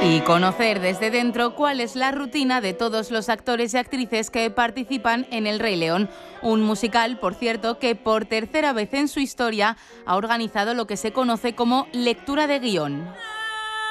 Y conocer desde dentro cuál es la rutina de todos los actores y actrices que participan en El Rey León, un musical, por cierto, que por tercera vez en su historia ha organizado lo que se conoce como lectura de guión.